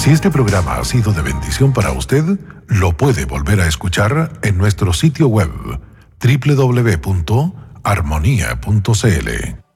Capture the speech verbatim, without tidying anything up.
Si este programa ha sido de bendición para usted, lo puede volver a escuchar en nuestro sitio web doble u doble u doble u punto armonía punto c l.